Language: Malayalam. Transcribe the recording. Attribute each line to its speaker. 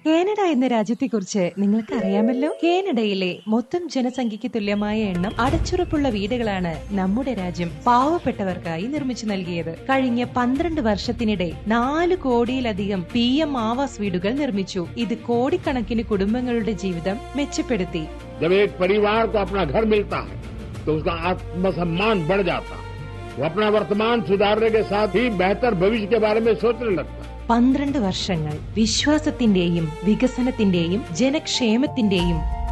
Speaker 1: കാനഡ എന്ന രാജ്യത്തെക്കുറിച്ച് നിങ്ങൾക്ക് അറിയാമല്ലോ. കാനഡയിലെ മൊത്തം ജനസംഖ്യയ്ക്ക് തുല്യമായ എണ്ണം അടച്ചുറപ്പുള്ള വീടുകളാണ് നമ്മുടെ രാജ്യം പാവപ്പെട്ടവർക്കായി നിർമ്മിച്ചു നൽകിയത്. കഴിഞ്ഞ 12 വർഷത്തിനിടെ 4 കോടിയിലധികം PM ആവാസ് വീടുകൾ നിർമ്മിച്ചു. ഇത് കോടിക്കണക്കിന് കുടുംബങ്ങളുടെ ജീവിതം മെച്ചപ്പെടുത്തി.
Speaker 2: जब एक परिवार को अपना घर मिलता है तो उसका आत्मसम्मान बढ़ जाता है. वो अपना वर्तमान सुधारने के साथ ही बेहतर भविष्य के बारे में सोचने लगता है.
Speaker 1: 12 വർഷങ്ങൾ വിശ്വാസത്തിന്റെയും വികസനത്തിന്റെയും ജനക്ഷേമത്തിന്റെയും